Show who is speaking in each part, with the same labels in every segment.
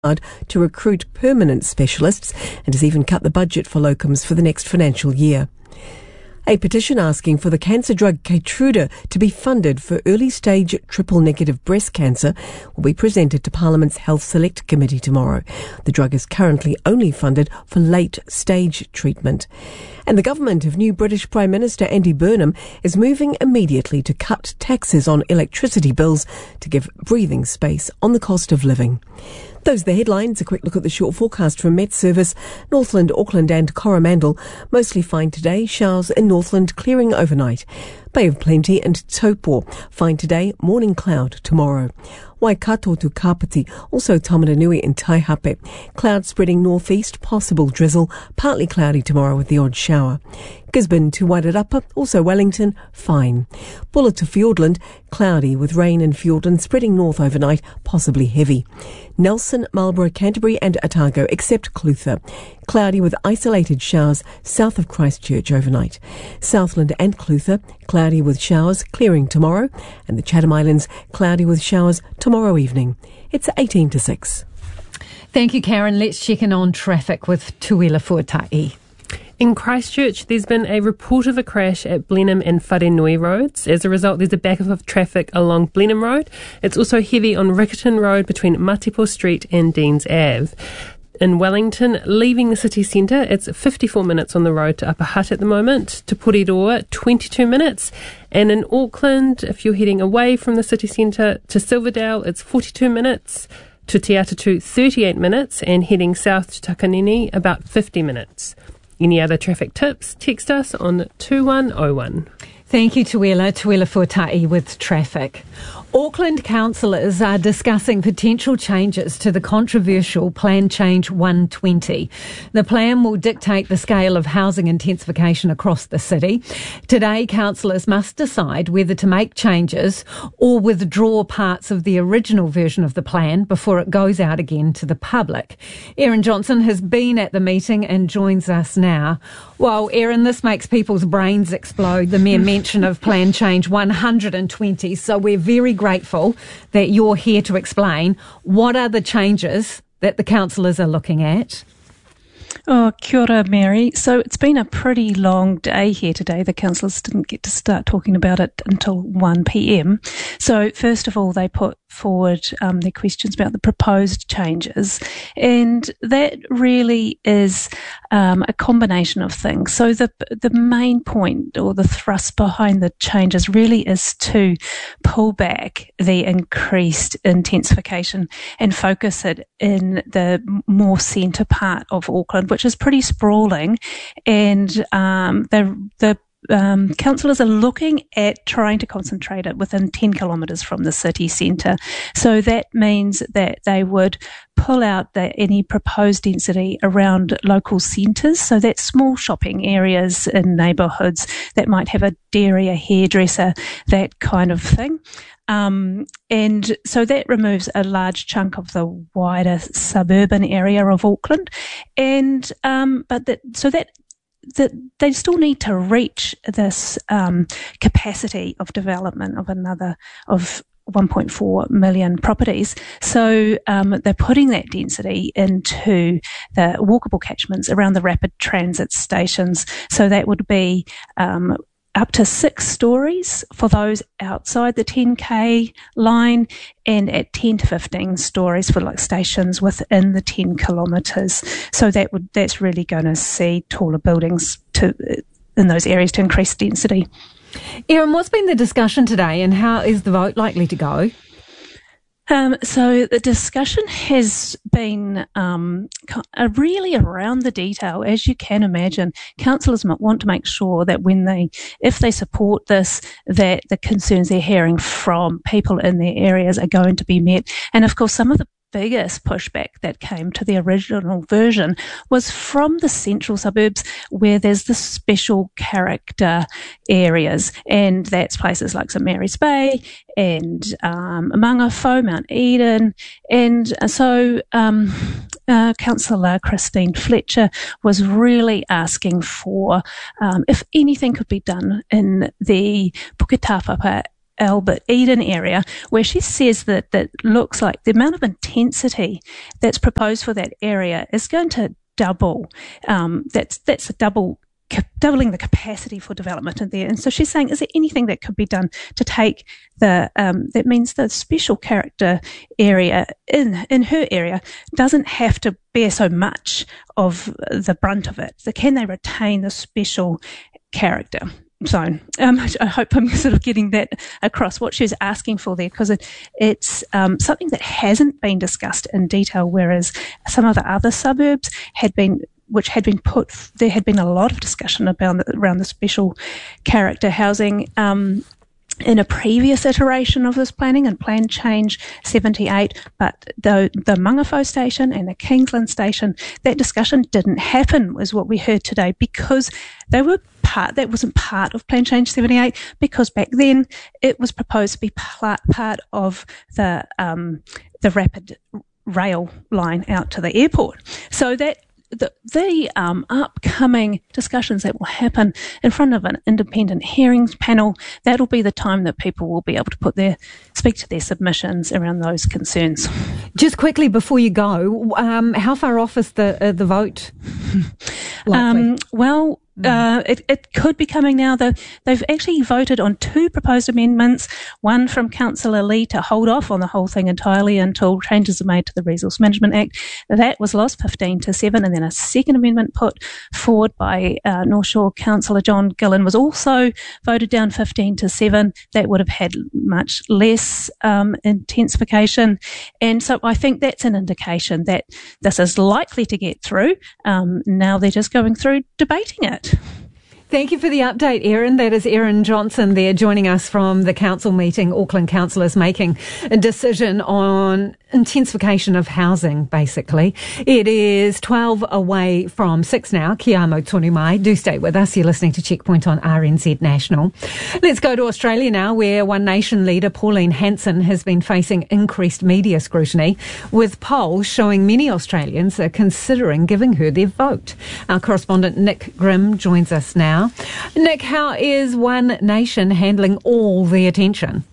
Speaker 1: to recruit permanent specialists and has even cut the budget for locums for the next financial year. A petition asking for the cancer drug Keytruda to be funded for early-stage triple-negative breast cancer will be presented to Parliament's Health Select Committee tomorrow. The drug is currently only funded for late-stage treatment. And the government of new British Prime Minister Andy Burnham is moving immediately to cut taxes on electricity bills to give breathing space on the cost of living. Those are the headlines. A quick look at the short forecast from Met Service. Northland, Auckland and Coromandel mostly fine today. Showers in Northland clearing overnight. Bay of Plenty and Taupo fine today. Morning cloud tomorrow. Waikato to Kapiti, also Tamaranui and Taihape. Cloud spreading northeast, possible drizzle, partly cloudy tomorrow with the odd shower. Gisborne to Wairarapa, also Wellington, fine. Bulla to Fiordland, cloudy with rain in Fiordland spreading north overnight, possibly heavy. Nelson, Marlborough, Canterbury and Otago, except Clutha. Cloudy with isolated showers south of Christchurch overnight. Southland and Clutha, cloudy with showers, clearing tomorrow. And the Chatham Islands, cloudy with showers tomorrow evening. It's 18 to 6.
Speaker 2: Thank you, Karen. Let's check in on traffic with Tuila Fuatai.
Speaker 3: In Christchurch, there's been a report of a crash at Blenheim and Wharenui roads. As a result, there's a backup of traffic along Blenheim Road. It's also heavy on Riccarton Road between Matipo Street and Deans Ave. In Wellington, leaving the city centre, it's 54 minutes on the road to Upper Hutt at the moment. To Porirua, 22 minutes. And in Auckland, if you're heading away from the city centre to Silverdale, it's 42 minutes. To Te Atatu, 38 minutes. And heading south to Takanini, about 50 minutes. Any other traffic tips? Text us on 2101.
Speaker 2: Thank you, Tuila Fuatai with traffic. Auckland councillors are discussing potential changes to the controversial Plan Change 120. The plan will dictate the scale of housing intensification across the city. Today, councillors must decide whether to make changes or withdraw parts of the original version of the plan before it goes out again to the public. Erin Johnson has been at the meeting and joins us now. Well, Erin, this makes people's brains explode, the mere mention of Plan Change 120. So we're very grateful that you're here to explain what are the changes that the councillors are looking at.
Speaker 4: Oh, kia ora, Mary. So it's been a pretty long day here today. The councillors didn't get to start talking about it until 1 p.m. So first of all, they put forward their questions about the proposed changes, and that really is a combination of things. So the main point or the thrust behind the changes really is to pull back the increased intensification and focus it in the more centre part of Auckland, which is pretty sprawling, and the councillors are looking at trying to concentrate it within 10 kilometres from the city centre. So that means that they would pull out any proposed density around local centres, so that's small shopping areas in neighbourhoods that might have a dairy, a hairdresser, that kind of thing. And so that removes a large chunk of the wider suburban area of Auckland, and that they still need to reach this capacity of development of 1.4 million properties. So they're putting that density into the walkable catchments around the rapid transit stations. So that would be up to 6 stories for those outside the 10K line, and at 10 to 15 stories for like stations within the 10 kilometres. So that's really going to see taller buildings in those areas to increase density.
Speaker 2: Erin, what's been the discussion today, and how is the vote likely to go?
Speaker 4: So the discussion has been really around the detail. As you can imagine, councillors want to make sure that if they support this, that the concerns they're hearing from people in their areas are going to be met. And of course, some of the biggest pushback that came to the original version was from the central suburbs, where there's the special character areas, and that's places like St Mary's Bay and Mangawhau, Mount Eden. And so Councillor Christine Fletcher was really asking for if anything could be done in the Puketawhapa Albert Eden area, where she says that looks like the amount of intensity that's proposed for that area is going to double. That's a doubling the capacity for development in there. And so she's saying, is there anything that could be done to take that means the special character area in her area doesn't have to bear so much of the brunt of it. So can they retain the special character zone? I hope I'm sort of getting that across, what she's asking for there, because it's something that hasn't been discussed in detail, whereas some of the other suburbs there had been a lot of discussion around the special character housing in a previous iteration of this planning, and Plan Change 78, but the Mangawhau station and the Kingsland station, that discussion didn't happen, was what we heard today, because that wasn't part of Plan Change 78, because back then it was proposed to be part of the rapid rail line out to the airport. So that the upcoming discussions that will happen in front of an independent hearings panel, that'll be the time that people will be able to speak to their submissions around those concerns.
Speaker 2: Just quickly before you go, how far off is the vote?
Speaker 4: It could be coming now, though. They've actually voted on 2 proposed amendments, one from Councillor Lee to hold off on the whole thing entirely until changes are made to the Resource Management Act. That was lost 15-7, and then a second amendment put forward by North Shore Councillor John Gillen was also voted down 15-7. That would have had much less intensification. And so I think that's an indication that this is likely to get through. Now they're just going through debating it.
Speaker 2: Thank you for the update, Erin. That is Erin Johnson there joining us from the council meeting. Auckland councillors making a decision on intensification of housing, basically. It is 12 away from 6 now. Kia amo tonu mai. Do stay with us. You're listening to Checkpoint on RNZ National. Let's go to Australia now, where One Nation leader Pauline Hanson has been facing increased media scrutiny, with polls showing many Australians are considering giving her their vote. Our correspondent Nick Grimm joins us now. Nick, how is One Nation handling all the attention?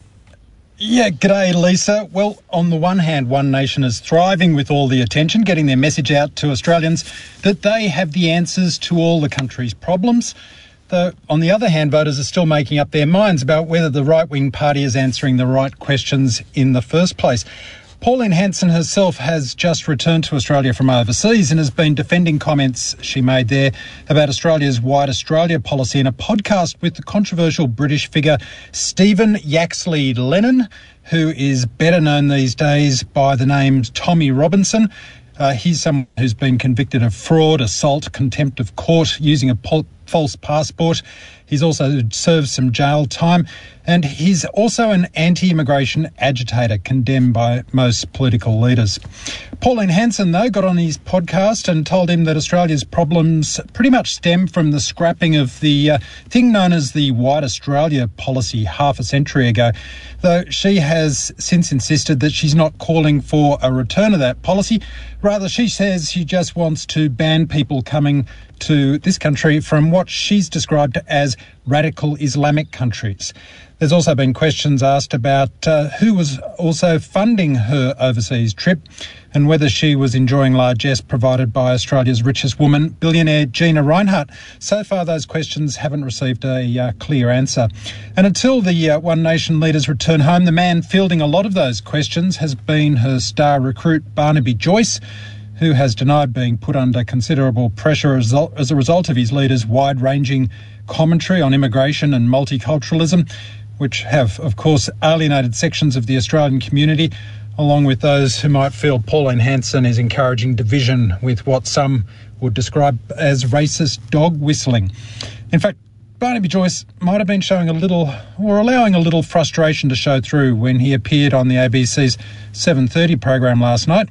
Speaker 5: Yeah, g'day, Lisa. Well, on the one hand, One Nation is thriving with all the attention, getting their message out to Australians that they have the answers to all the country's problems. Though, on the other hand, voters are still making up their minds about whether the right-wing party is answering the right questions in the first place. Pauline Hanson herself has just returned to Australia from overseas and has been defending comments she made there about Australia's White Australia policy in a podcast with the controversial British figure Stephen Yaxley Lennon, who is better known these days by the name Tommy Robinson. He's someone who's been convicted of fraud, assault, contempt of court, using a false passport. He's also served some jail time, and he's also an anti-immigration agitator condemned by most political leaders. Pauline Hanson, though, got on his podcast and told him that Australia's problems pretty much stem from the scrapping of the thing known as the White Australia policy half a century ago, though she has since insisted that she's not calling for a return of that policy. Rather, she says she just wants to ban people coming to this country from what she's described as radical Islamic countries. There's also been questions asked about who was also funding her overseas trip and whether she was enjoying largesse provided by Australia's richest woman, billionaire Gina Rinehart. So far, those questions haven't received a clear answer. And until the One Nation leaders return home, the man fielding a lot of those questions has been her star recruit, Barnaby Joyce, who has denied being put under considerable pressure as a result of his leaders' wide-ranging commentary on immigration and multiculturalism, which have, of course, alienated sections of the Australian community, along with those who might feel Pauline Hanson is encouraging division with what some would describe as racist dog whistling. In fact, Barnaby Joyce might have been showing a little, or allowing a little frustration to show through when he appeared on the ABC's 7:30 program last night.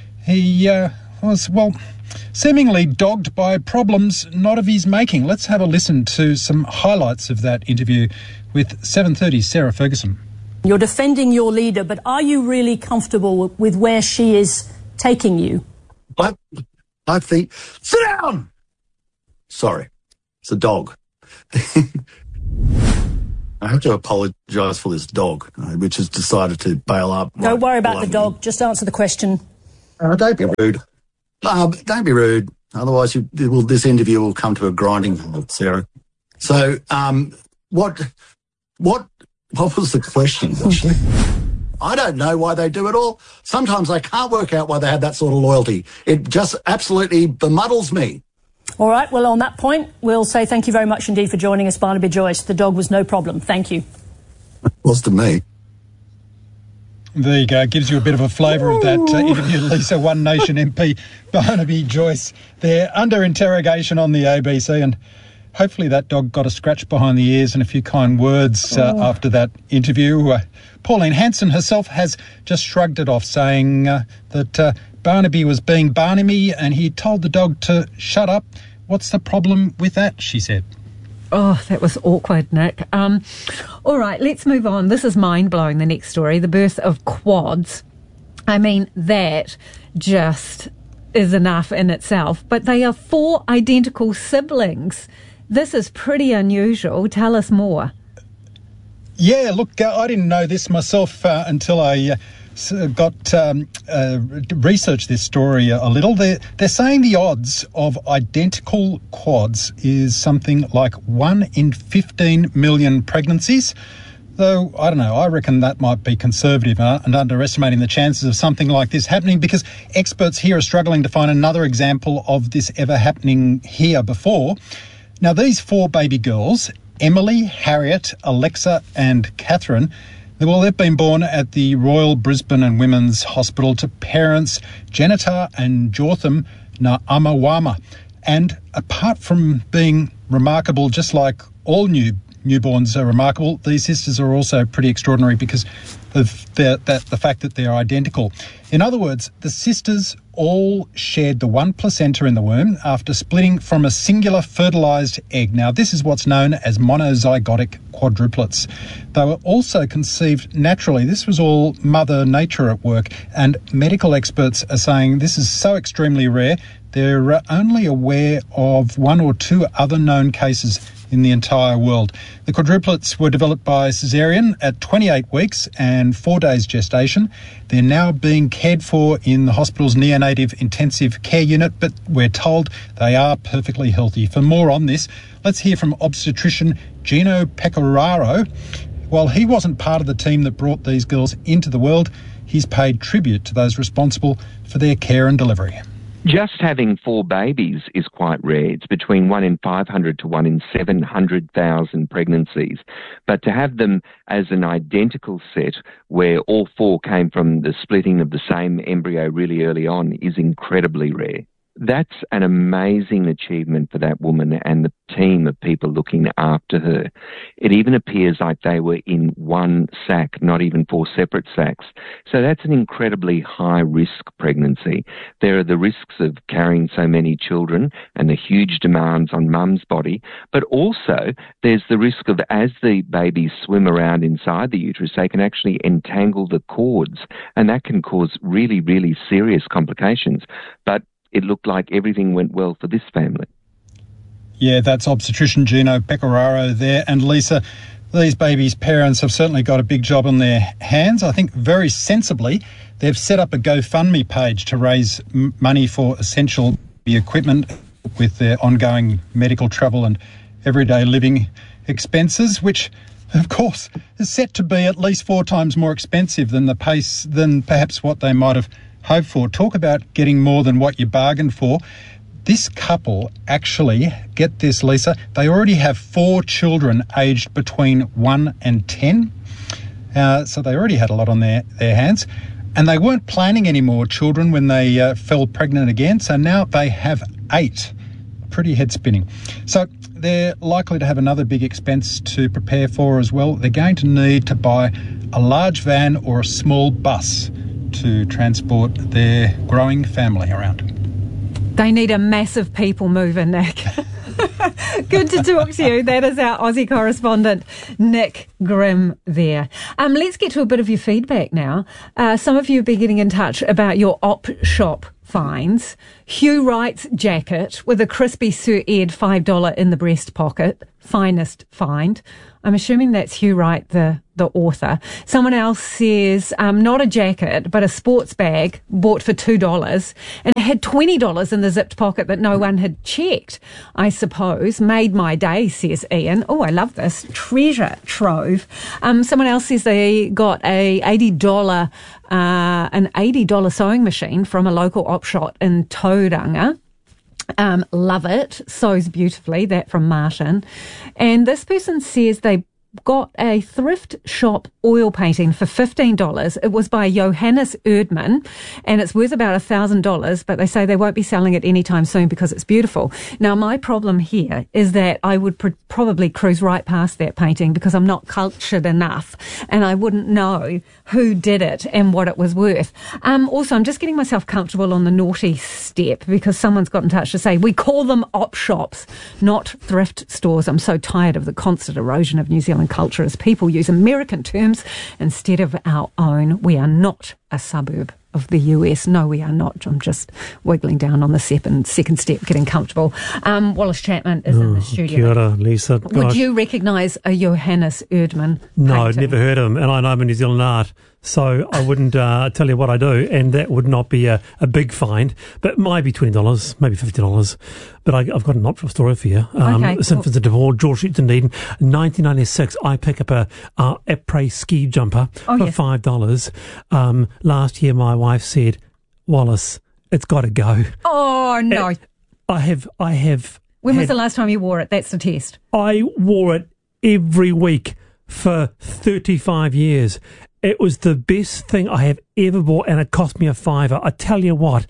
Speaker 5: He was, seemingly dogged by problems not of his making. Let's have a listen to some highlights of that interview with 7:30's Sarah Ferguson.
Speaker 6: You're defending your leader, but are you really comfortable with where she is taking you?
Speaker 7: I think... Sit down! Sorry, it's a dog. I have to apologise for this dog, which has decided to bail up.
Speaker 6: Don't worry about the dog. Just answer the question.
Speaker 7: Don't be rude. Don't be rude. Otherwise, this interview will come to a grinding halt, Sarah. So, what was the question, Ashley? I don't know why they do it all. Sometimes I can't work out why they have that sort of loyalty. It just absolutely bemuddles me.
Speaker 6: All right, well, on that point, we'll say thank you very much indeed for joining us, Barnaby Joyce. The dog was no problem. Thank you.
Speaker 7: It was to me.
Speaker 5: There you go. Gives you a bit of a flavour of that interview, Lisa. One Nation MP Barnaby Joyce there under interrogation on the ABC, and hopefully that dog got a scratch behind the ears and a few kind words after that interview. Pauline Hanson herself has just shrugged it off, saying that Barnaby was being Barnaby and he told the dog to shut up. What's the problem with that, she said.
Speaker 2: Oh, that was awkward, Nick. All right, let's move on. This is mind-blowing, the next story. The birth of quads. I mean, that just is enough in itself. But they are 4 identical siblings. This is pretty unusual. Tell us more.
Speaker 5: Yeah, look, I didn't know this myself until I researched this story a little. They're saying the odds of identical quads is something like 1 in 15 million pregnancies. Though, I don't know, I reckon that might be conservative and underestimating the chances of something like this happening, because experts here are struggling to find another example of this ever happening here before. Now, these 4 baby girls, Emily, Harriet, Alexa and Catherine, well, they've been born at the Royal Brisbane and Women's Hospital to parents Janita and Jotham Na'amawama. And apart from being remarkable, just like all newborns are remarkable, these sisters are also pretty extraordinary because of the fact that they're identical. In other words, the sisters all shared the one placenta in the womb after splitting from a singular fertilised egg. Now, this is what's known as monozygotic quadruplets. They were also conceived naturally. This was all Mother Nature at work, and medical experts are saying this is so extremely rare, they're only aware of 1 or 2 other known cases in the entire world. The quadruplets were developed by caesarean at 28 weeks and 4 days gestation. They're now being cared for in the hospital's neonatal intensive care unit, but we're told they are perfectly healthy. For more on this, let's hear from obstetrician Gino Pecoraro. While he wasn't part of the team that brought these girls into the world, he's paid tribute to those responsible for their care and delivery.
Speaker 8: Just having 4 babies is quite rare. It's between 1 in 500 to 1 in 700,000 pregnancies. But to have them as an identical set where all 4 came from the splitting of the same embryo really early on is incredibly rare. That's an amazing achievement for that woman and the team of people looking after her. It even appears like they were in one sac, not even 4 separate sacs. So that's an incredibly high-risk pregnancy. There are the risks of carrying so many children and the huge demands on mum's body, but also there's the risk of, as the babies swim around inside the uterus, they can actually entangle the cords, and that can cause really, really serious complications. But it looked like everything went well for this family.
Speaker 5: Yeah, that's obstetrician Gino Pecoraro there. And Lisa, these babies' parents have certainly got a big job on their hands. I think very sensibly they've set up a GoFundMe page to raise money for essential equipment with their ongoing medical travel and everyday living expenses, which of course is set to be at least 4 times more expensive than perhaps what they might have hoped for. Talk about getting more than what you bargained for. This couple actually, get this, Lisa, they already have 4 children aged between 1 and 10. So they already had a lot on their hands. And they weren't planning any more children when they fell pregnant again. So now they have 8. Pretty head-spinning. So they're likely to have another big expense to prepare for as well. They're going to need to buy a large van or a small bus to transport their growing family around.
Speaker 2: They need a massive people mover, Nick. Good to talk to you. That is our Aussie correspondent, Nick Grimm there. Let's get to a bit of your feedback now. Some of you have been getting in touch about your op shop finds. Hugh Wright's jacket with a crispy Sir Ed $5 in the breast pocket. Finest find. I'm assuming that's Hugh Wright, the author. Someone else says, not a jacket, but a sports bag bought for $2 and it had $20 in the zipped pocket that no one had checked, I suppose. Made my day, says Ian. Oh, I love this. Treasure trove. Someone else says they got an $80 sewing machine from a local op shop in Tauranga. Love it. Sews beautifully. That from Martin. And this person says they got a thrift shop oil painting for $15. It was by Johannes Erdmann and it's worth about $1,000, but they say they won't be selling it anytime soon because it's beautiful. Now, my problem here is that I would probably cruise right past that painting because I'm not cultured enough and I wouldn't know who did it and what it was worth. Also, I'm just getting myself comfortable on the naughty step because someone's got in touch to say we call them op shops, not thrift stores. I'm so tired of the constant erosion of New Zealand culture as people use American terms instead of our own. We are not a suburb of the US. No, we are not. I'm just wiggling down on the second step, getting comfortable. Wallace Chapman is in the studio.
Speaker 9: Kia ora, Lisa.
Speaker 2: Would you recognise a Johannes Erdmann
Speaker 9: No,
Speaker 2: painting?
Speaker 9: never heard of him, and I know I'm in New Zealand art, so I wouldn't tell you what I do, and that would not be a big find, but it might be $20, maybe $50. But I've got an optional story for you.
Speaker 2: Okay,
Speaker 9: St. Vincent de Paul, George Street, Dunedin, 1996. I pick up a après ski jumper for $5. Last year, my wife said, Wallace, it's got to go.
Speaker 2: Oh, no.
Speaker 9: I have.
Speaker 2: When was the last time you wore it? That's the test.
Speaker 9: I wore it every week for 35 years. It was the best thing I have ever bought, and it cost me a $5. I tell you what,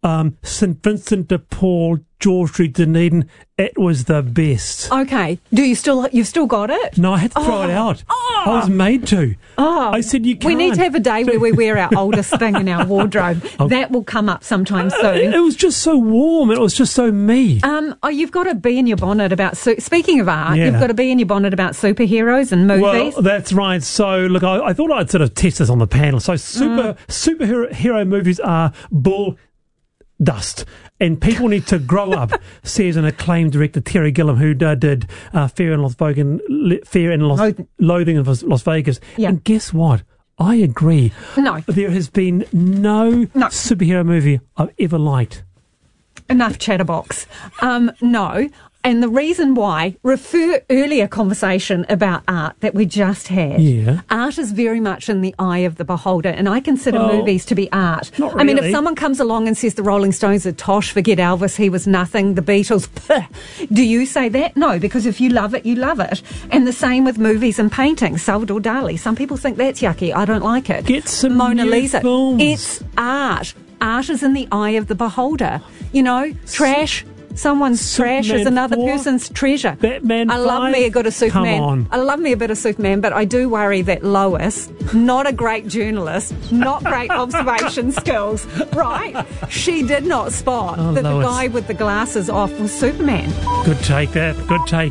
Speaker 9: St. Vincent de Paul, George Street, Dunedin, it was the best.
Speaker 2: Okay. You've still got it?
Speaker 9: No, I had to throw it out. I was made to. I said, you can't.
Speaker 2: We need to have a day where we wear our oldest thing in our wardrobe. That will come up sometime soon.
Speaker 9: It was just so warm. It was just so me.
Speaker 2: You've got to be in your bonnet about... speaking of art, you've got to be in your bonnet about superheroes and movies.
Speaker 9: Well, that's right. So, look, I thought I'd sort of test this on the panel. So, superhero movies are bull dust, and people need to grow up, says an acclaimed director, Terry Gilliam, who did Fear and Loathing in Las Vegas. Yeah. And guess what? I agree.
Speaker 2: No.
Speaker 9: There has been no superhero movie I've ever liked.
Speaker 2: Enough chatterbox. No. And the reason why, refer earlier conversation about art that we just had.
Speaker 9: Yeah.
Speaker 2: Art is very much in the eye of the beholder, and I consider movies to be art.
Speaker 9: Not really.
Speaker 2: I mean, if someone comes along and says the Rolling Stones are tosh, forget Elvis, he was nothing, the Beatles, do you say that? No, because if you love it, you love it. And the same with movies and paintings. Salvador Dali, some people think that's yucky. I don't like it.
Speaker 9: Get some
Speaker 2: Mona
Speaker 9: new
Speaker 2: Lisa.
Speaker 9: films.
Speaker 2: It's art. Art is in the eye of the beholder. You know, trash. Someone's
Speaker 9: Superman
Speaker 2: trash is another
Speaker 9: 4,
Speaker 2: person's treasure.
Speaker 9: Batman
Speaker 2: I love
Speaker 9: 5.
Speaker 2: me a good of Superman.
Speaker 9: Come on.
Speaker 2: I love me a bit of Superman, but I do worry that Lois, not a great journalist, not great observation skills, right? She did not spot that
Speaker 9: Lois.
Speaker 2: the guy with the glasses off was Superman.
Speaker 9: Good take, that. Good take.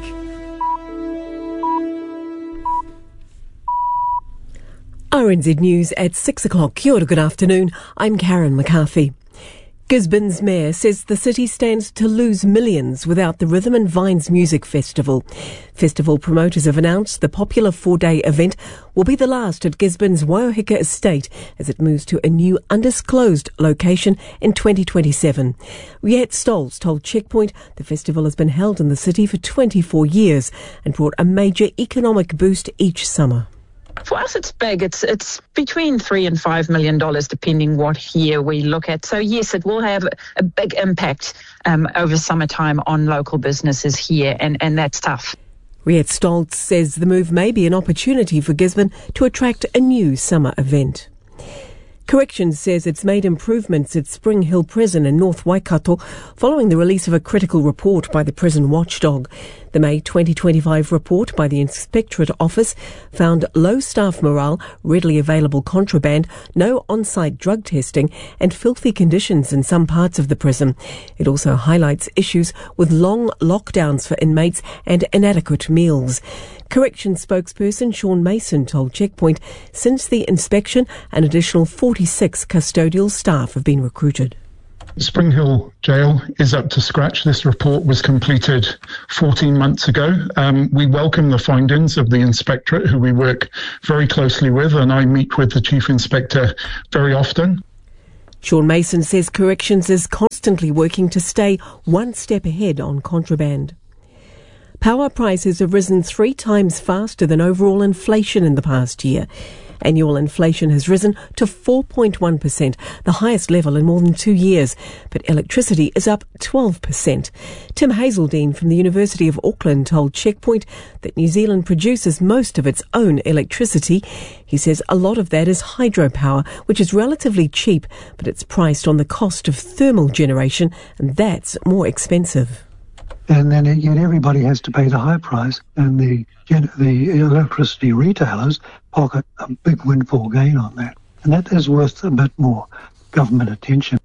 Speaker 1: RNZ News at 6 o'clock. Kia ora, good afternoon. I'm Karen McCarthy. Gisborne's mayor says the city stands to lose millions without the Rhythm and Vines Music Festival. Festival promoters have announced the popular 4-day event will be the last at Gisborne's Waiohika estate as it moves to a new undisclosed location in 2027. Riette Stolz told Checkpoint the festival has been held in the city for 24 years and brought a major economic boost each summer.
Speaker 10: For us, it's big. It's between $3 and $5 million, depending what year we look at. So, yes, it will have a big impact over summertime on local businesses here, and that's tough.
Speaker 1: Riette Stolz says the move may be an opportunity for Gisborne to attract a new summer event. Corrections says it's made improvements at Spring Hill Prison in North Waikato following the release of a critical report by the prison watchdog. The May 2025 report by the Inspectorate Office found low staff morale, readily available contraband, no on-site drug testing and filthy conditions in some parts of the prison. It also highlights issues with long lockdowns for inmates and inadequate meals. Corrections spokesperson Sean Mason told Checkpoint since the inspection, an additional 46 custodial staff have been recruited.
Speaker 11: Spring Hill Jail is up to scratch. This report was completed 14 months ago. We welcome the findings of the inspectorate, who we work very closely with, and I meet with the Chief Inspector very often.
Speaker 1: Sean Mason says Corrections is constantly working to stay one step ahead on contraband. Power prices have risen 3 times faster than overall inflation in the past year. Annual inflation has risen to 4.1%, the highest level in more than 2 years, but electricity is up 12%. Tim Hazeldine from the University of Auckland told Checkpoint that New Zealand produces most of its own electricity. He says a lot of that is hydropower, which is relatively cheap, but it's priced on the cost of thermal generation, and that's more expensive.
Speaker 12: And then yet everybody has to pay the high price, and the electricity retailers pocket a big windfall gain on that. And that is worth a bit more government attention.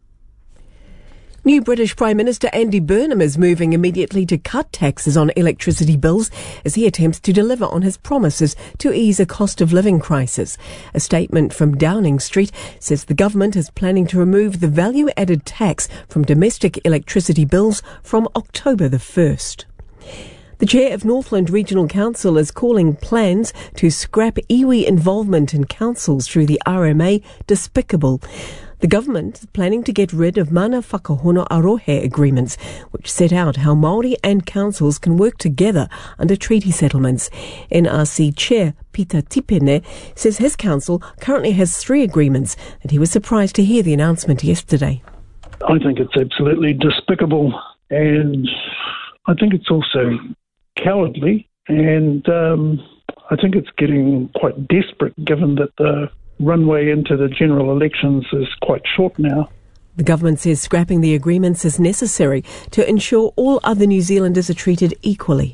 Speaker 1: New British Prime Minister Andy Burnham is moving immediately to cut taxes on electricity bills as he attempts to deliver on his promises to ease a cost of living crisis. A statement from Downing Street says the government is planning to remove the value-added tax from domestic electricity bills from October the 1st. The chair of Northland Regional Council is calling plans to scrap iwi involvement in councils through the RMA despicable. The government is planning to get rid of mana whakahono arohe agreements, which set out how Māori and councils can work together under treaty settlements. NRC Chair Peter Tipene says his council currently has 3 agreements, and he was surprised to hear the announcement yesterday.
Speaker 13: I think it's absolutely despicable, and I think it's also cowardly, and I think it's getting quite desperate given that the runway into the general elections is quite short now.
Speaker 1: The government says scrapping the agreements is necessary to ensure all other New Zealanders are treated equally.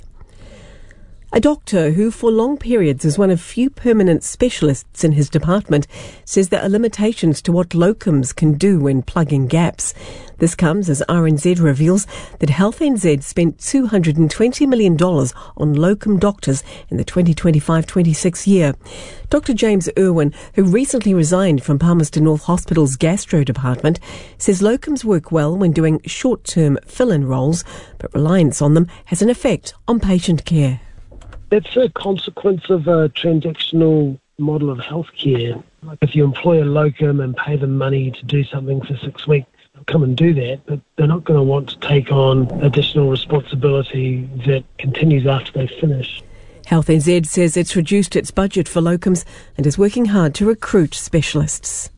Speaker 1: A doctor who for long periods is one of few permanent specialists in his department says there are limitations to what locums can do when plugging gaps. This comes as RNZ reveals that Health NZ spent $220 million on locum doctors in the 2025-26 year. Dr. James Irwin, who recently resigned from Palmerston North Hospital's gastro department, says locums work well when doing short-term fill-in roles, but reliance on them has an effect on patient care.
Speaker 14: That's a consequence of a transactional model of healthcare. Like if you employ a locum and pay them money to do something for 6 weeks, they'll come and do that, but they're not going to want to take on additional responsibility that continues after they finish.
Speaker 1: Health NZ says it's reduced its budget for locums and is working hard to recruit specialists.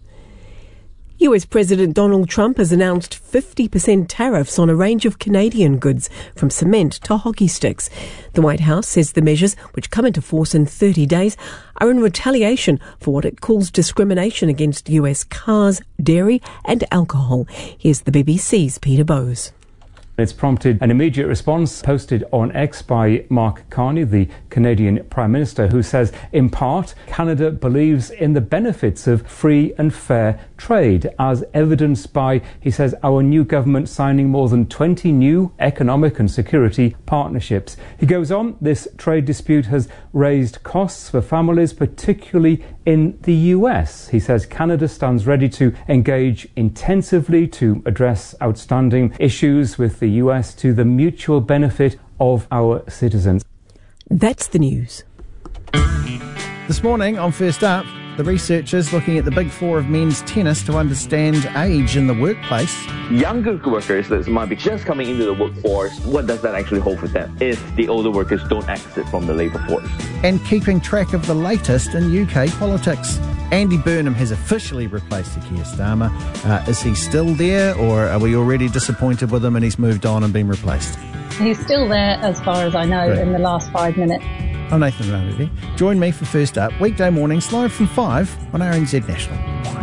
Speaker 1: US President Donald Trump has announced 50% tariffs on a range of Canadian goods, from cement to hockey sticks. The White House says the measures, which come into force in 30 days, are in retaliation for what it calls discrimination against US cars, dairy and alcohol. Here's the BBC's Peter Bowes.
Speaker 15: It's prompted an immediate response posted on X by Mark Carney, the Canadian Prime Minister, who says, in part, Canada believes in the benefits of free and fair trade, as evidenced by, he says, our new government signing more than 20 new economic and security partnerships. He goes on, this trade dispute has raised costs for families, particularly in the US. He says Canada stands ready to engage intensively to address outstanding issues with the US to the mutual benefit of our citizens.
Speaker 1: That's the news.
Speaker 16: This morning on First Up, the researchers looking at the big four of men's tennis to understand age in the workplace.
Speaker 17: Younger workers that might be just coming into the workforce, what does that actually hold for them if the older workers don't exit from the labour force?
Speaker 16: And keeping track of the latest in UK politics. Andy Burnham has officially replaced Keir Starmer. Is he still there, or are we already disappointed with him and he's moved on and been replaced?
Speaker 18: He's still there as far as I know. Right. In the last 5 minutes.
Speaker 16: I'm Nathan Ranedy. Join me for First Up, weekday mornings live from 5 on RNZ National.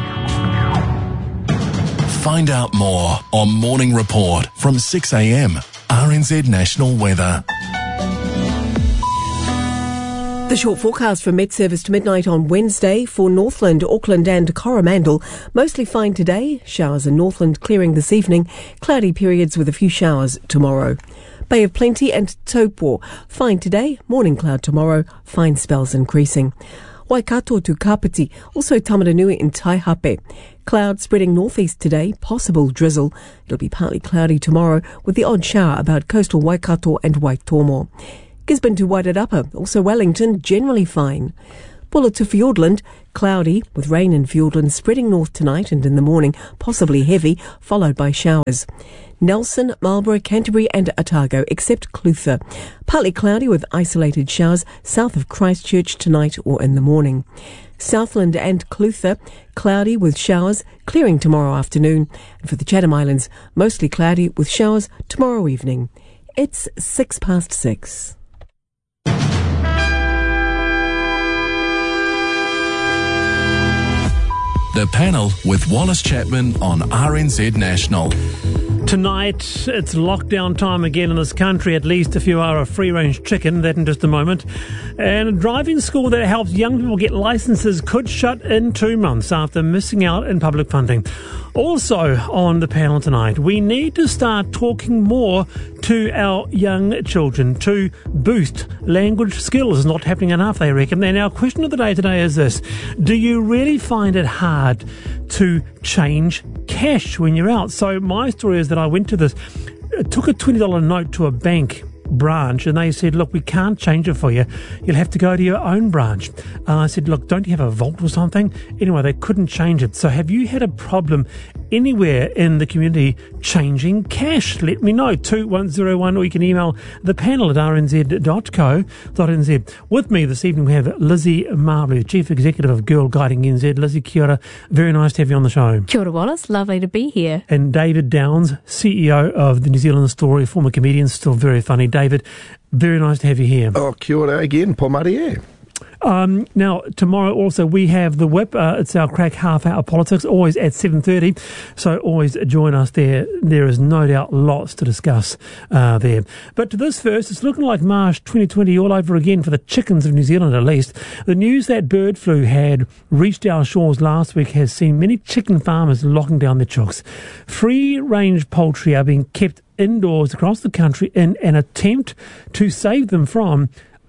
Speaker 19: Find out more on Morning Report from 6 a.m. RNZ National Weather.
Speaker 1: The short forecast from Met Service to midnight on Wednesday for Northland, Auckland and Coromandel. Mostly fine today, showers in Northland clearing this evening, cloudy periods with a few showers tomorrow. Bay of Plenty and Taupo, fine today, morning cloud tomorrow, fine spells increasing. Waikato to Kapiti, also Tamaranui and Taihape. Clouds spreading northeast today, possible drizzle. It'll be partly cloudy tomorrow with the odd shower about coastal Waikato and Waitomo. Gisborne to Wairarapa, also Wellington, generally fine. Bulla to Fiordland, cloudy with rain in Fiordland spreading north tonight and in the morning, possibly heavy, followed by showers. Nelson, Marlborough, Canterbury and Otago, except Clutha. Partly cloudy with isolated showers south of Christchurch tonight or in the morning. Southland and Clutha, cloudy with showers, clearing tomorrow afternoon. And for the Chatham Islands, mostly cloudy with showers tomorrow evening. It's 6:06.
Speaker 19: The Panel with Wallace Chapman on RNZ National.
Speaker 9: Tonight, it's lockdown time again in this country, at least if you are a free-range chicken, that in just a moment. And a driving school that helps young people get licences could shut in 2 months after missing out in public funding. Also on the panel tonight, we need to start talking more to our young children to boost language skills. It's not happening enough, they reckon. And our question of the day today is this: do you really find it hard to change cash when you're out? So my story is that I went to took a $20 note to a bank branch and they said, look, we can't change it for you. You'll have to go to your own branch. I said, look, don't you have a vault or something? Anyway, they couldn't change it. So have you had a problem anywhere in the community changing cash? Let me know, 2101, or you can email the panel at rnz.co.nz. With me this evening we have Lizzie Marbley, Chief Executive of Girl Guiding NZ. Lizzie, kia ora. Very nice to have you on the show.
Speaker 20: Kia ora, Wallace. Lovely to be here.
Speaker 9: And David Downs, CEO of the New Zealand Story, former comedian, still very funny. David, very nice to have you here.
Speaker 21: Oh, kia ora again, Pomari.
Speaker 9: Now, tomorrow also we have the Whip. It's our crack half-hour politics, always at 7:30. So always join us there. There is no doubt lots to discuss there. But to this first, it's looking like March 2020 all over again for the chickens of New Zealand at least. The news that bird flu had reached our shores last week has seen many chicken farmers locking down their chooks. Free-range poultry are being kept indoors across the country in an attempt to save them from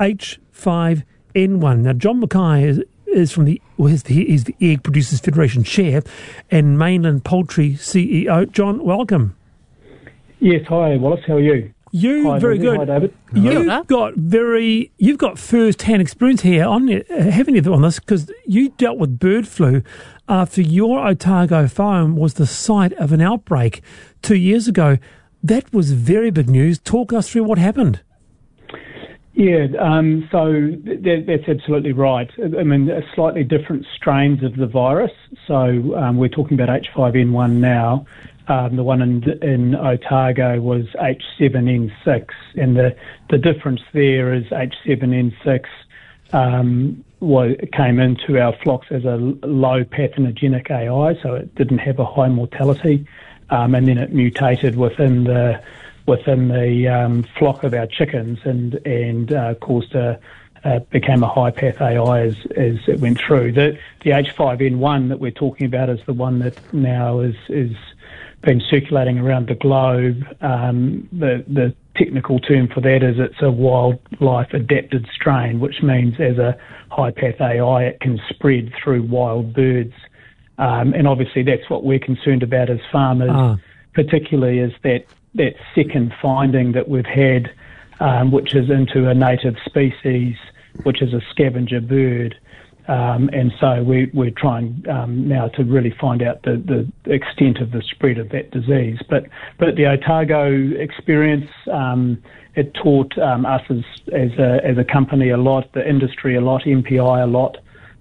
Speaker 9: H5N1. Now, John Mackay is from he's the Egg Producers Federation Chair and Mainland Poultry CEO. John, welcome.
Speaker 22: Yes, hi Wallace, how are you?
Speaker 9: Hi, very good.
Speaker 22: Hi David.
Speaker 9: You've got first-hand experience here, haven't you, on this? Because you dealt with bird flu after your Otago farm was the site of an outbreak 2 years ago. That was very big news. Talk us through what happened.
Speaker 22: Yeah, so that's absolutely right. I mean, slightly different strains of the virus. So we're talking about H5N1 now. The one in Otago was H7N6, and the difference there is H7N6 came into our flocks as a low pathogenic AI, so it didn't have a high mortality, and then it mutated within the flock of our chickens and became a high path AI as it went through. The H5N1 that we're talking about is the one that now is been circulating around the globe. The technical term for that is it's a wildlife adapted strain, which means as a high path AI it can spread through wild birds. And obviously that's what we're concerned about as farmers, particularly is that second finding that we've had, which is into a native species, which is a scavenger bird. And so we're trying now to really find out the extent of the spread of that disease. But the Otago experience, it taught us as a company a lot, the industry a lot, MPI a lot.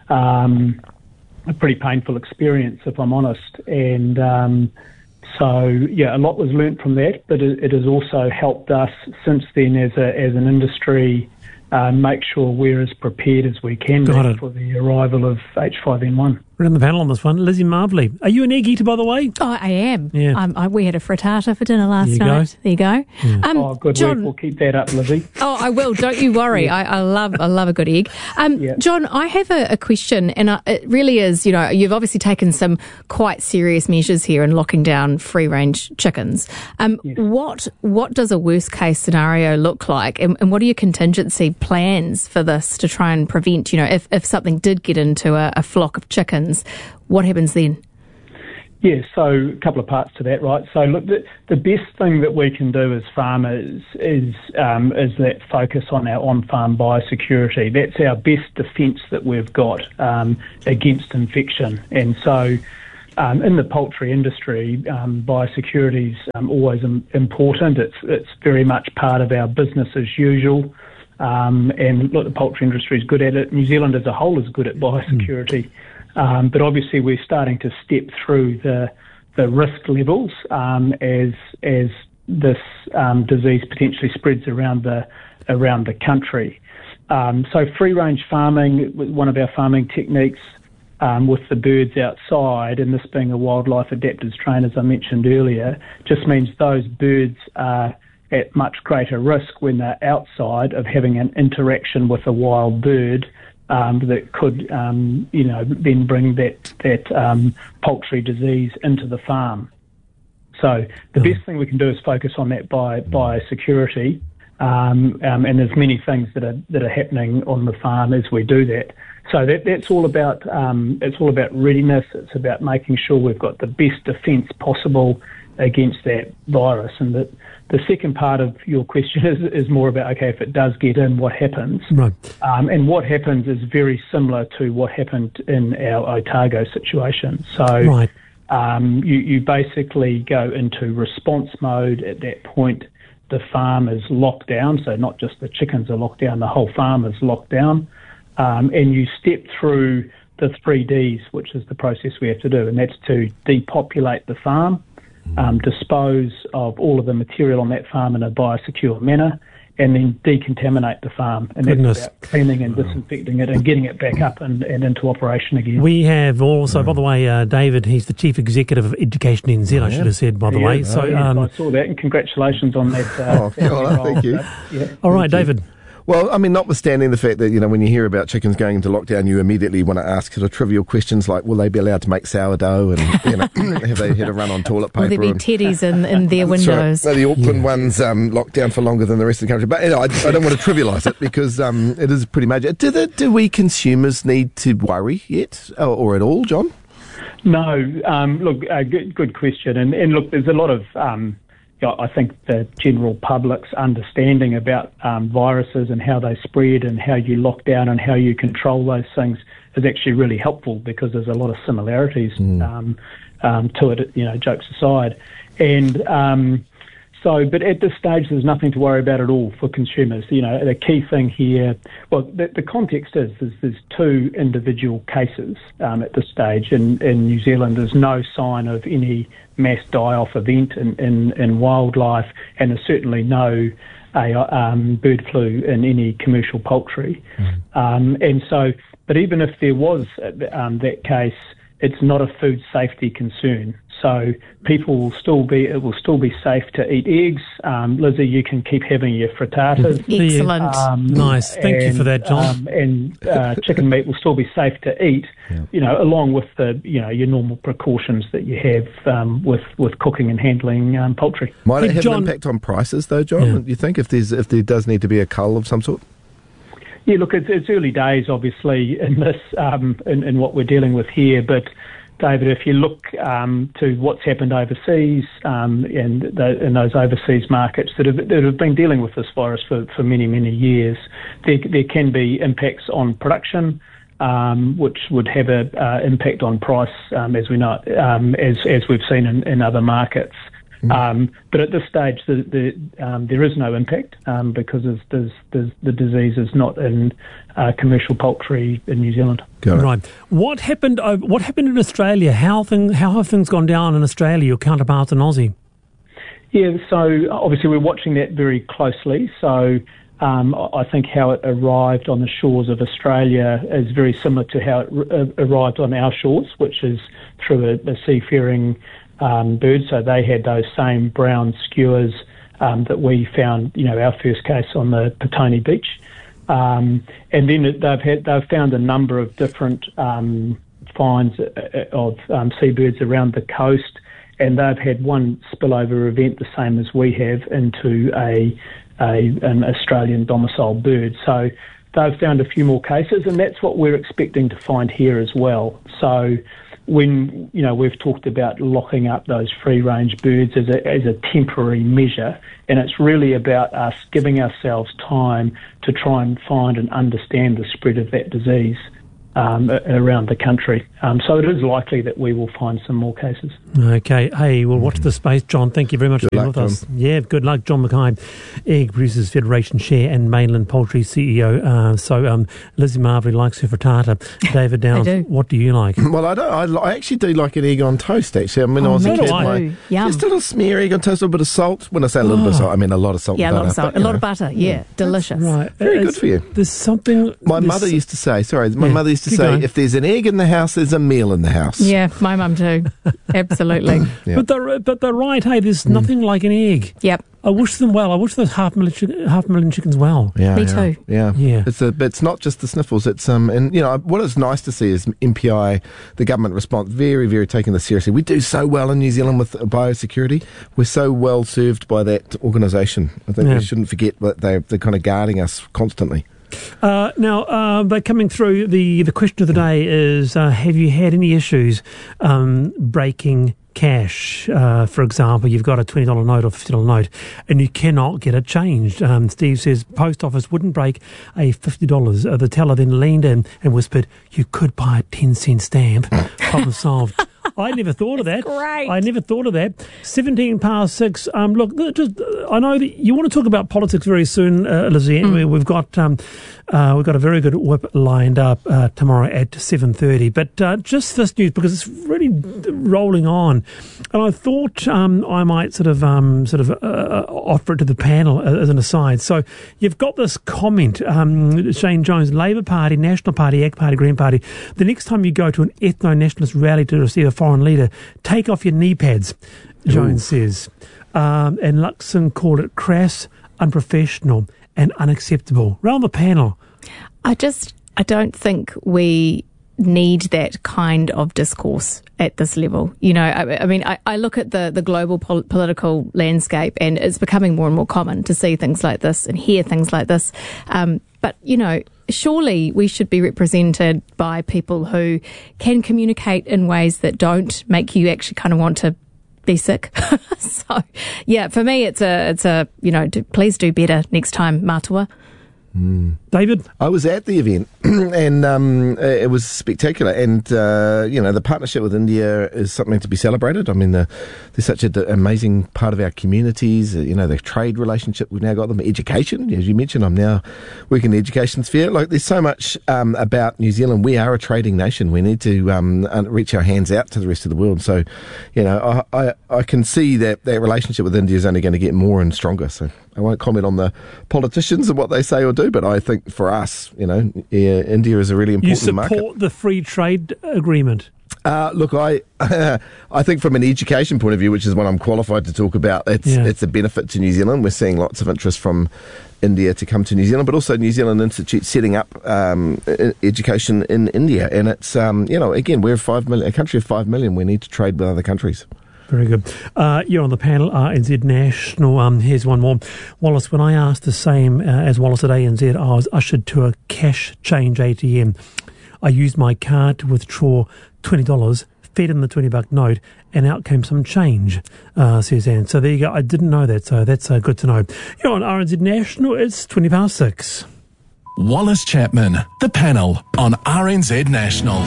Speaker 22: A pretty painful experience, if I'm honest. And so, yeah, a lot was learnt from that, but it has also helped us since then as an industry make sure we're as prepared as we can be for the arrival of H5N1.
Speaker 9: We're on the panel on this one. Lizzie Marvley. Are you an egg eater, by the way?
Speaker 20: Oh, I am.
Speaker 9: Yeah.
Speaker 20: We had a frittata for dinner last
Speaker 9: There you
Speaker 20: night.
Speaker 9: go.
Speaker 20: There you go.
Speaker 9: Yeah.
Speaker 22: Good
Speaker 20: John,
Speaker 22: work. We'll keep that up, Lizzie.
Speaker 20: Oh, I will. Don't you worry. I love a good egg. John, I have a question, and it really is. You've obviously taken some quite serious measures here in locking down free range chickens. What does a worst case scenario look like, and what are your contingency plans for this to try and prevent? If something did get into a flock of chickens, what happens then?
Speaker 22: Yeah, so a couple of parts to that, right? So look, the best thing that we can do as farmers is that focus on our on-farm biosecurity. That's our best defence that we've got against infection. And so in the poultry industry, biosecurity is always important. It's very much part of our business as usual. And look, the poultry industry is good at it. New Zealand as a whole is good at biosecurity. But obviously we're starting to step through the risk levels as this disease potentially spreads around the country. So free range farming, one of our farming techniques with the birds outside, and this being a wildlife adapted strain, as I mentioned earlier, just means those birds are at much greater risk when they're outside of having an interaction with a wild bird that could, then bring that poultry disease into the farm. So the best thing we can do is focus on that biosecurity, and there's many things that are happening on the farm as we do that. So that's all about it's all about readiness. It's about making sure we've got the best defence possible against that virus. And the second part of your question is more about, okay, if it does get in, what happens?
Speaker 9: Right.
Speaker 22: And what happens is very similar to what happened in our Otago situation. So
Speaker 9: Right.
Speaker 22: You basically go into response mode. At that point, the farm is locked down. So not just the chickens are locked down, the whole farm is locked down. And you step through the 3 Ds, which is the process we have to do, and that's to depopulate the farm, dispose of all of the material on that farm in a biosecure manner, and then decontaminate the farm. And that's about cleaning and disinfecting it and getting it back up and into operation again.
Speaker 9: We have also, by the way, David, he's the Chief Executive of Education NZ, I should have said, by the way. So
Speaker 22: I saw that, and congratulations on that.
Speaker 21: Thank you.
Speaker 9: All right, David.
Speaker 21: Well, I mean, notwithstanding the fact that, when you hear about chickens going into lockdown, you immediately want to ask sort of trivial questions like, will they be allowed to make sourdough, and have they had a run on toilet paper?
Speaker 20: Will there be teddies in their windows?
Speaker 21: Right. No, the Auckland one's locked down for longer than the rest of the country. But I don't want to trivialise it because it is pretty major. Do we consumers need to worry yet or at all, John?
Speaker 22: No. Look, good question. And look, there's a lot of... I think the general public's understanding about viruses and how they spread and how you lock down and how you control those things is actually really helpful because there's a lot of similarities to it, jokes aside. And but at this stage, there's nothing to worry about at all for consumers. The key thing here, well, the context is there's 2 individual cases at this stage. In New Zealand, there's no sign of any mass die-off event in wildlife, and there's certainly no bird flu in any commercial poultry. And so, but even if there was that case, it's not a food safety concern. So it will still be safe to eat eggs. Lizzie, you can keep having your frittatas.
Speaker 20: Excellent.
Speaker 9: Nice. Thank you for that, John.
Speaker 22: And chicken meat will still be safe to eat, along with the, your normal precautions that you have with cooking and handling poultry.
Speaker 21: Might it have an impact on prices, though, John? Do you think if there does need to be a cull of some sort?
Speaker 22: Yeah, look, it's early days, obviously, in this, in what we're dealing with here. But, David, if you look to what's happened overseas and in those overseas markets that have been dealing with this virus for many, many years, there can be impacts on production, which would have an impact on price, as we know, as we've seen in other markets. But at this stage, there is no impact because the disease is not in commercial poultry in New Zealand.
Speaker 9: Right. What happened in Australia? How have things gone down in Australia? Your counterparts in Aussie?
Speaker 22: Yeah. So obviously we're watching that very closely. So I think how it arrived on the shores of Australia is very similar to how it arrived on our shores, which is through a seafaring bird. So they had those same brown skewers that we found, our first case on the Petone Beach. And then they've found a number of different finds of seabirds around the coast, and they've had one spillover event the same as we have into an Australian domiciled bird. So they've found a few more cases, and that's what we're expecting to find here as well. So when, we've talked about locking up those free-range birds as a temporary measure, and it's really about us giving ourselves time to try and find and understand the spread of that disease around the country. So it is likely that we will find some more cases.
Speaker 9: Okay. Hey, we'll watch the space. John, thank you very much for being with us. Yeah, good luck. John Mackay, Egg Producers Federation Chair and Mainland Poultry CEO. So Lizzie Marvey likes her frittata. David Downs, what do you like?
Speaker 21: Well, I actually do like an egg on toast, actually. I mean, I was a kid, just a little smear egg on toast, a little bit of salt. When I say a little bit of salt, I mean a lot of salt and butter.
Speaker 20: A lot of salt. A lot of butter, delicious.
Speaker 9: Right.
Speaker 21: Very good for you.
Speaker 9: There's something...
Speaker 21: My mother used to say, if there's an egg in the house, there's a meal in the house.
Speaker 20: Yeah, my mum too. Absolutely.
Speaker 21: Yeah.
Speaker 9: But they're right, hey, there's nothing like an egg.
Speaker 20: Yep.
Speaker 9: I wish them well. I wish those half million chickens well.
Speaker 21: Yeah,
Speaker 20: me too.
Speaker 21: Yeah. But it's not just the sniffles. It's and what is nice to see is MPI, the government response, very, very taking this seriously. We do so well in New Zealand with biosecurity. We're so well served by that organisation. I think we shouldn't forget that they're kind of guarding us constantly.
Speaker 9: Now, they're coming through. The question of the day is: have you had any issues breaking cash? For example, you've got a $20 note or $50 note and you cannot get it changed. Steve says post office wouldn't break a $50. The teller then leaned in and whispered, "You could buy a 10-cent stamp." Problem solved. I never thought of that.
Speaker 20: Great.
Speaker 9: I never thought of that. 6. Look, I know that you want to talk about politics very soon, Lizzie. We've got a very good whip lined up tomorrow at 7:30. But just this news, because it's really rolling on, and I thought I might sort of offer it to the panel as an aside. So you've got this comment, Shane Jones, Labour Party, National Party, Ag Party, Green Party. The next time you go to an ethno-nationalist rally to receive a foreign leader, take off your knee pads, Jones says. And Luxon called it crass, unprofessional and unacceptable. Round the panel.
Speaker 20: I don't think we need that kind of discourse at this level. I look at the global political landscape, and it's becoming more and more common to see things like this and hear things like this. But surely we should be represented by people who can communicate in ways that don't make you actually kind of want to be sick. So, for me, it's a please do better next time, Matua.
Speaker 9: David?
Speaker 21: I was at the event and it was spectacular. And, the partnership with India is something to be celebrated. I mean, they're such an amazing part of our communities. The trade relationship, we've now got them. Education, as you mentioned, I'm now working in the education sphere. Like, there's so much about New Zealand. We are a trading nation. We need to reach our hands out to the rest of the world. So, I can see that relationship with India is only going to get more and stronger. So I won't comment on the politicians and what they say or do, but I think for us, India is a really important market.
Speaker 9: You support the free trade agreement?
Speaker 21: Look, I think from an education point of view, which is what I'm qualified to talk about, it's a benefit to New Zealand. We're seeing lots of interest from India to come to New Zealand, but also New Zealand Institute setting up education in India. And it's, again, we're a country of 5 million. We need to trade with other countries.
Speaker 9: Very good. You're on the panel, RNZ National. Here's one more. Wallace, when I asked the same as Wallace at ANZ, I was ushered to a cash change ATM. I used my card to withdraw $20, fed in the $20 note, and out came some change, says Anne. So there you go. I didn't know that, so that's good to know. You're on RNZ National. It's 6:20.
Speaker 19: Wallace Chapman, the panel on RNZ National.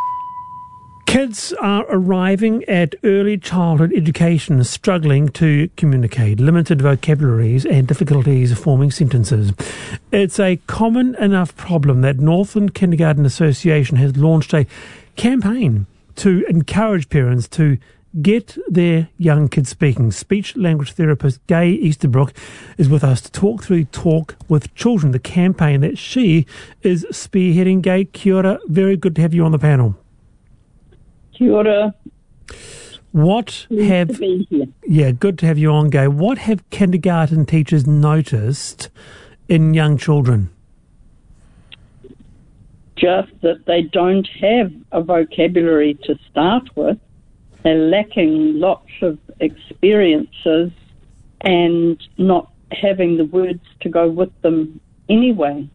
Speaker 9: Kids are arriving at early childhood education struggling to communicate, limited vocabularies and difficulties forming sentences. It's a common enough problem that Northland Kindergarten Association has launched a campaign to encourage parents to get their young kids speaking. Speech language therapist Gay Easterbrook is with us to talk through Talk with Children, the campaign that she is spearheading. Gay, kia ora. Very good to have you on the panel.
Speaker 3: Kia ora.
Speaker 9: Good to have you on, Gay. What have kindergarten teachers noticed in young children?
Speaker 3: Just that they don't have a vocabulary to start with. They're lacking lots of experiences and not having the words to go with them anyway.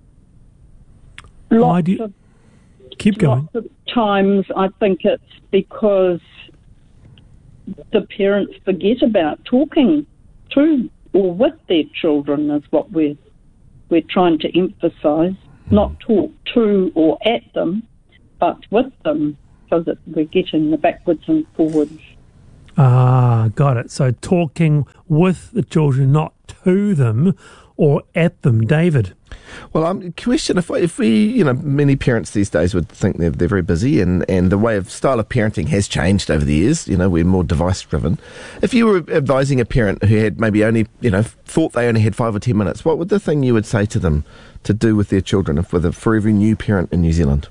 Speaker 9: Keep going.
Speaker 3: Lots of times I think it's because the parents forget about talking to or with their children is what we're trying to emphasise. Not talk to or at them, but with them, so that we're getting the backwards and forwards.
Speaker 9: Ah, got it. So talking with the children, not to them or at them. David?
Speaker 21: Well, question, if we, many parents these days would think they're very busy and the style of parenting has changed over the years. We're more device driven. If you were advising a parent who had maybe only, thought they only had 5 or 10 minutes, what would the thing you would say to them to do with their children for every new parent in New Zealand?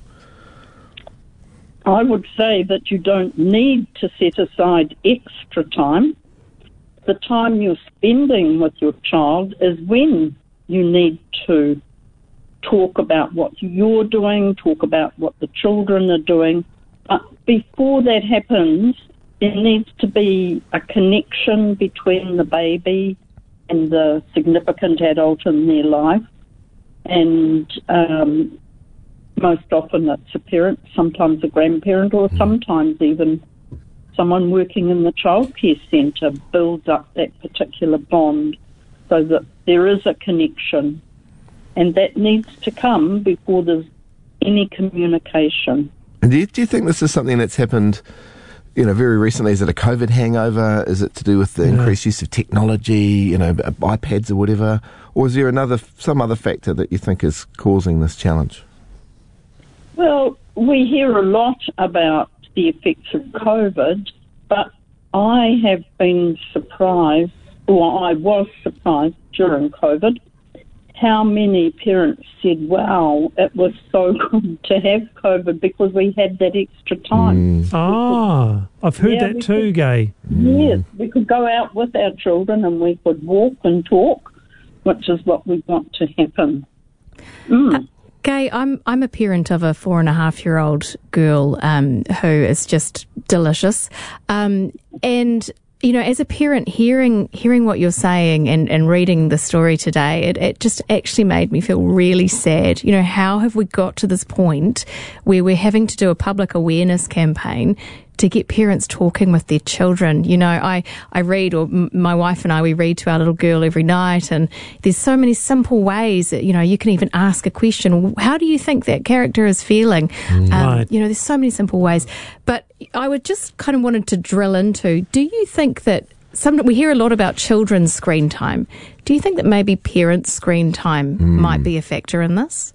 Speaker 3: I would say that you don't need to set aside extra time. The time you're spending with your child is when you need to talk about what you're doing, talk about what the children are doing. But before that happens, there needs to be a connection between the baby and the significant adult in their life. And most often it's a parent, sometimes a grandparent, or sometimes even someone working in the childcare centre builds up that particular bond so that there is a connection. And that needs to come before there's any communication.
Speaker 21: And do you think this is something that's happened, very recently? Is it a COVID hangover? Is it to do with the increased use of technology, iPads or whatever? Or is there some other factor that you think is causing this challenge?
Speaker 3: Well, we hear a lot about the effects of COVID, but I have been surprised, or I was surprised during COVID, how many parents said, wow, it was so good to have COVID because we had that extra time.
Speaker 9: I've heard that too, Gay.
Speaker 3: Yes, we could go out with our children and we could walk and talk, which is what we want to happen.
Speaker 20: Gay, I'm a parent of a 4.5-year-old girl who is just delicious. And as a parent, hearing what you're saying and reading the story today, it just actually made me feel really sad. How have we got to this point where we're having to do a public awareness campaign to get parents talking with their children? I read, or my wife and I, we read to our little girl every night, and there's so many simple ways that, you can even ask a question. How do you think that character is feeling?
Speaker 9: Right.
Speaker 20: There's so many simple ways. But I would just kind of wanted to drill into, do you think that we hear a lot about children's screen time. Do you think that maybe parents' screen time might be a factor in this?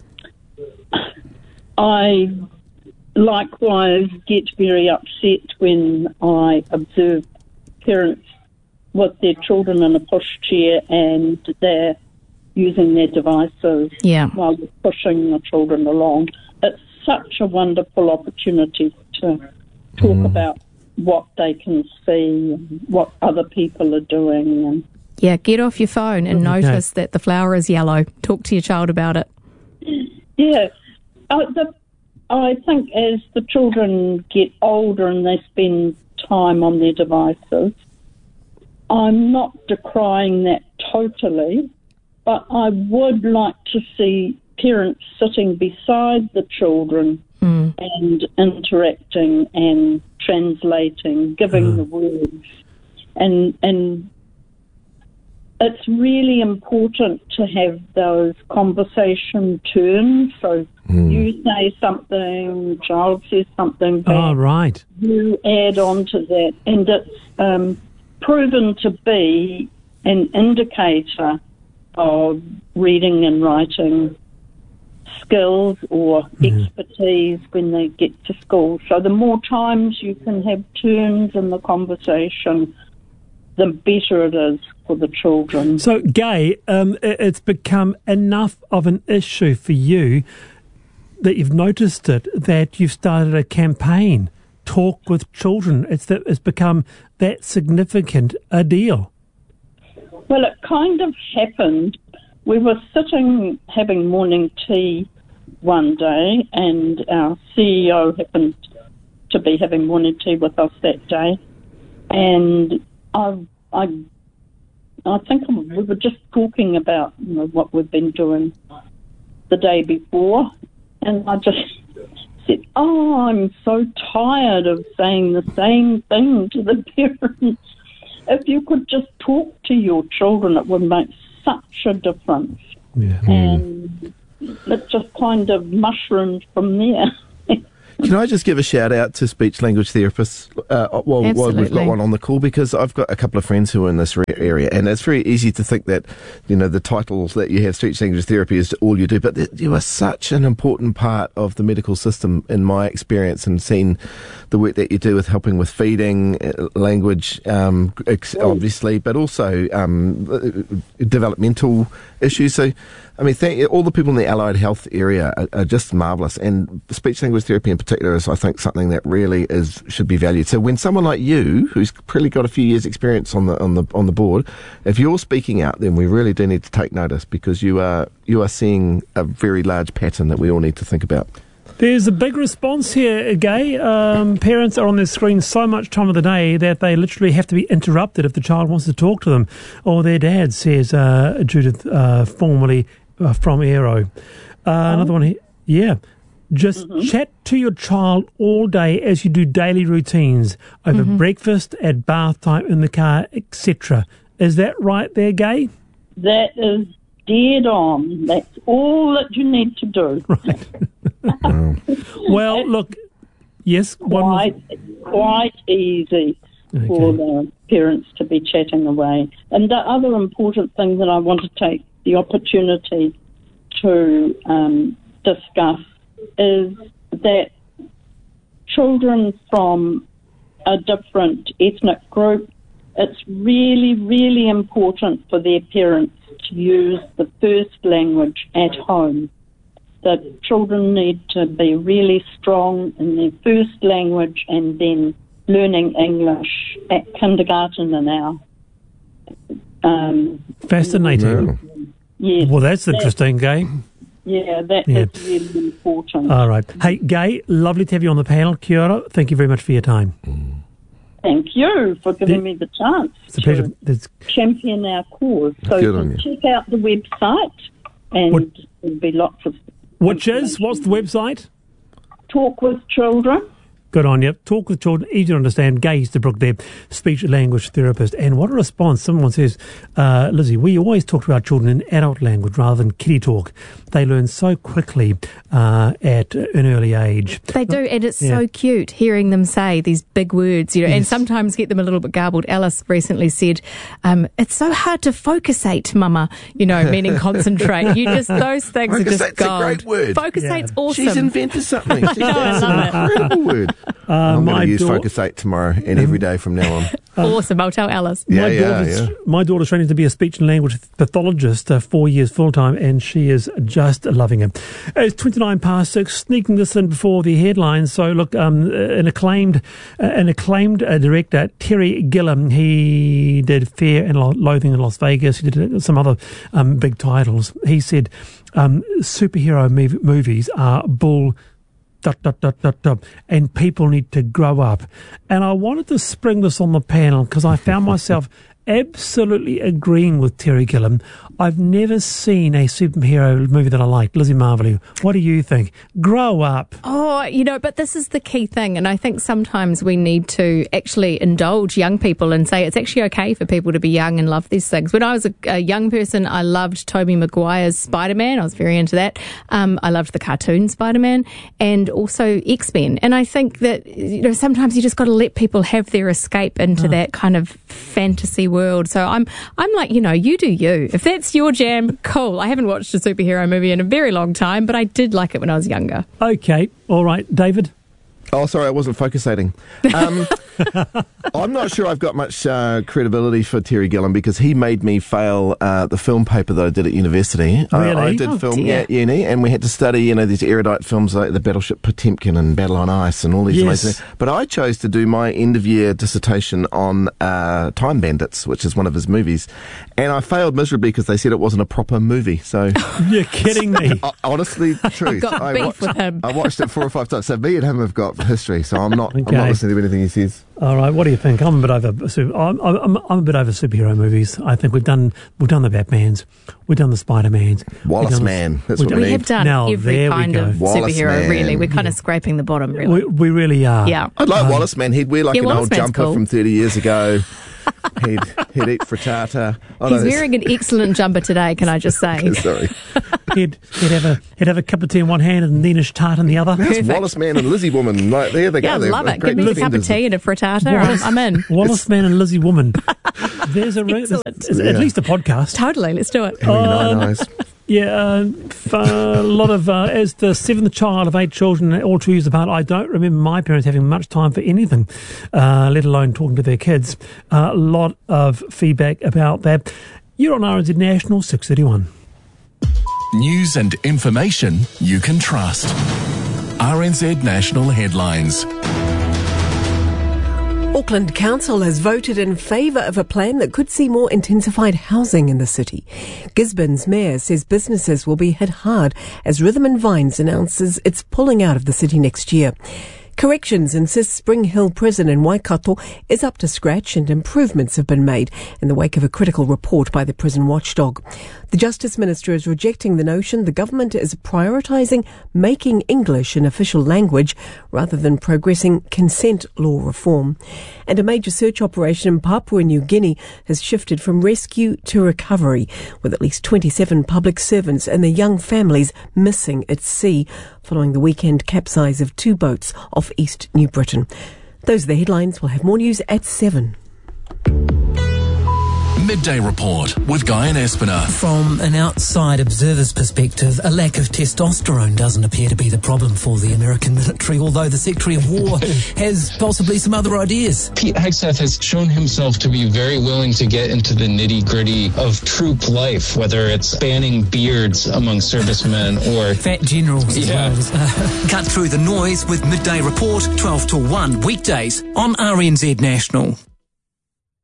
Speaker 3: I likewise get very upset when I observe parents with their children in a pushchair and they're using their devices while they're pushing the children along. It's such a wonderful opportunity to talk about what they can see, and what other people are doing.
Speaker 20: Yeah, get off your phone and notice that the flower is yellow. Talk to your child about it.
Speaker 3: Yeah. I think as the children get older and they spend time on their devices, I'm not decrying that totally, but I would like to see parents sitting beside the children and interacting and translating, giving the words. And it's really important to have those conversation turns. So you say something, the child says something back.
Speaker 9: Right.
Speaker 3: You add on to that. And it's proven to be an indicator of reading and writing skills or expertise when they get to school. So the more times you can have turns in the conversation, the better it is for the children.
Speaker 9: So, Gay, it's become enough of an issue for you that you've noticed it, that you've started a campaign, Talk with Children. It's become that significant a deal.
Speaker 3: Well, it kind of happened. We were sitting having morning tea one day, and our CEO happened to be having morning tea with us that day, and I think we were just talking about what we've been doing the day before, and I just said, I'm so tired of saying the same thing to the parents. If you could just talk to your children, it would make such a difference.
Speaker 21: Yeah.
Speaker 3: And it just kind of mushroomed from there.
Speaker 21: Can I just give a shout out to speech language therapists while we've got one on the call, because I've got a couple of friends who are in this area, and it's very easy to think that the titles that you have, speech language therapy, is all you do, but you are such an important part of the medical system in my experience, and seeing the work that you do with helping with feeding, language, obviously, but also developmental issues. So, I mean, all the people in the allied health area are just marvellous, and speech language therapy in particular is, I think, something that really should be valued. So when someone like you, who's probably got a few years' experience on the board, if you're speaking out, then we really do need to take notice, because you are seeing a very large pattern that we all need to think about.
Speaker 9: There's a big response here, Gay. Parents are on their screens so much time of the day that they literally have to be interrupted if the child wants to talk to them. Or their dad, says Judith, formerly from Aero. Another one here. Yeah. Just chat to your child all day as you do daily routines, over breakfast, at bath time, in the car, etc. Is that right there, Gay?
Speaker 3: That is dead on. That's all that you need to do.
Speaker 9: Right. Well, look, yes.
Speaker 3: Quite easy for the parents to be chatting away. And the other important thing that I want to take the opportunity to discuss is that children from a different ethnic group, it's really, really important for their parents to use the first language at home. That children need to be really strong in their first language and then learning English at kindergarten and now.
Speaker 9: Fascinating.
Speaker 3: Yes.
Speaker 9: Well, that's interesting, Gay.
Speaker 3: Yeah, that is really important.
Speaker 9: All right. Hey, Gay, lovely to have you on the panel. Kia ora. Thank you very much for your time.
Speaker 3: Thank you for giving me the chance
Speaker 9: it's a pleasure.
Speaker 3: to champion our cause. So check out the website, and there'll be lots of...
Speaker 9: What's the website?
Speaker 3: Talk with Children.
Speaker 9: Good on you. Talk with Children, easy to understand. Gay Easterbrook there, speech language therapist. And what a response. Someone says, Lizzie, we always talk to our children in adult language rather than kiddie talk. They learn so quickly at an early age.
Speaker 20: They do, and it's so cute hearing them say these big words, and sometimes get them a little bit garbled. Alice recently said, it's so hard to focusate, mama, meaning concentrate. Those things are just gold.
Speaker 21: Focusate's a great word.
Speaker 20: Focusate's awesome.
Speaker 21: She's invented something.
Speaker 20: I love it.
Speaker 21: Incredible word. I'm going to use Focusate tomorrow and every day from now on.
Speaker 20: Awesome. I'll tell Alice.
Speaker 9: My daughter's training to be a speech and language pathologist, 4 years full-time, and she is just loving it. It's 6:29, sneaking this in before the headlines. So, look, an acclaimed director, Terry Gilliam, he did Fear and Loathing in Las Vegas. He did some other big titles. He said superhero movies are bull... and people need to grow up. And I wanted to spring this on the panel because I found myself absolutely agreeing with Terry Gilliam. I've never seen a superhero movie that I liked. Lizzie Marvell, what do you think? Grow up.
Speaker 20: Oh, but this is the key thing. And I think sometimes we need to actually indulge young people and say it's actually okay for people to be young and love these things. When I was a young person, I loved Tobey Maguire's Spider-Man. I was very into that. I loved the cartoon Spider-Man and also X-Men. And I think that, sometimes you just got to let people have their escape into that kind of fantasy world. So I'm like, you do you. If that's your jam, cool. I haven't watched a superhero movie in a very long time, but I did like it when I was younger.
Speaker 9: Okay, all right, David.
Speaker 21: Oh, sorry, I wasn't focusing. I'm not sure I've got much credibility for Terry Gilliam because he made me fail the film paper that I did at university.
Speaker 9: Really?
Speaker 21: I did film at uni, and we had to study, these erudite films like The Battleship Potemkin and Battle on Ice and all these amazing things. But I chose to do my end-of-year dissertation on Time Bandits, which is one of his movies, and I failed miserably because they said it wasn't a proper movie. So
Speaker 9: you're kidding me?
Speaker 21: Honestly, the truth.
Speaker 20: I've got beef with him.
Speaker 21: I watched it 4 or 5 times. So me and him have got history, so I'm not listening to anything he says.
Speaker 9: All right, what do you think? I'm a bit over superhero movies. I think we've done the Batmans, we've done the Spider-Mans,
Speaker 21: Wallace Man. That's what we need.
Speaker 20: We have done every kind of
Speaker 21: Wallace
Speaker 20: superhero.
Speaker 21: Man.
Speaker 20: Really, we're kind of scraping the bottom. Really,
Speaker 9: we really are.
Speaker 20: Yeah,
Speaker 21: I'd like Wallace Man. He'd wear like an old jumper from 30 years ago. He'd eat frittata.
Speaker 20: He's wearing an excellent jumper today, can I just say?
Speaker 21: Sorry.
Speaker 9: He'd have a cup of tea in one hand and Danish tart in the other.
Speaker 21: That's Wallace Man and Lizzie Woman. Like, there they go.
Speaker 20: Yeah, I love it. Give me a cup of tea and a frittata. I'm in.
Speaker 9: Wallace Man and Lizzie Woman. There's at least a podcast.
Speaker 20: Totally, let's do it.
Speaker 21: Nice.
Speaker 9: Yeah, a lot of, as the 7th child of 8 children, all 2 years apart, I don't remember my parents having much time for anything, let alone talking to their kids. A lot of feedback about that. You're on RNZ National 6:31.
Speaker 19: News and information you can trust. RNZ National Headlines.
Speaker 1: Auckland Council has voted in favour of a plan that could see more intensified housing in the city. Gisborne's mayor says businesses will be hit hard as Rhythm and Vines announces it's pulling out of the city next year. Corrections insists Spring Hill prison in Waikato is up to scratch and improvements have been made in the wake of a critical report by the prison watchdog. The Justice Minister is rejecting the notion the government is prioritising making English an official language rather than progressing consent law reform. And a major search operation in Papua New Guinea has shifted from rescue to recovery, with at least 27 public servants and their young families missing at sea following the weekend capsize of 2 boats off East New Britain. Those are the headlines. We'll have more news at 7.
Speaker 19: Midday Report with Guy and Espiner.
Speaker 4: From an outside observer's perspective, a lack of testosterone doesn't appear to be the problem for the American military, although the Secretary of War has possibly some other ideas.
Speaker 6: Pete Hegseth has shown himself to be very willing to get into the nitty-gritty of troop life, whether it's banning beards among servicemen or
Speaker 4: fat generals as well. Cut through the noise with Midday Report, 12 to 1 weekdays on RNZ National.